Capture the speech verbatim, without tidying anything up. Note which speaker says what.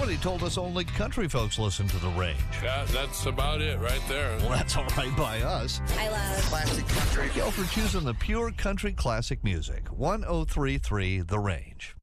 Speaker 1: Somebody told us only country folks listen to The Range.
Speaker 2: Yeah, that's about it right there.
Speaker 1: Well, that's all right by us.
Speaker 3: I love
Speaker 4: classic country.
Speaker 1: Y'all for choosing the pure country classic music. one oh three point three The Range.